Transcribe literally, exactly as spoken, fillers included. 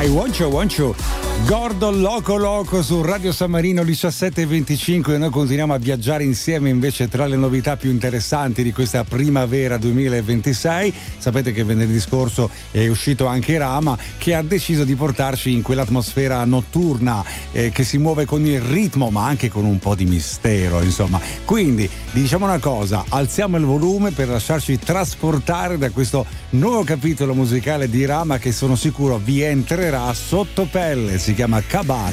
I want you, want you. Gordon Loco Loco su Radio San Marino diciassette e venticinque. Noi continuiamo a viaggiare insieme invece tra le novità più interessanti di questa primavera duemilaventisei. Sapete che venerdì scorso è uscito anche Rama, che ha deciso di portarci in quell'atmosfera notturna eh, che si muove con il ritmo ma anche con un po' di mistero, insomma. Quindi diciamo una cosa, alziamo il volume per lasciarci trasportare da questo nuovo capitolo musicale di Rama che sono sicuro vi entrerà sotto pelle. Si chiama Cabana.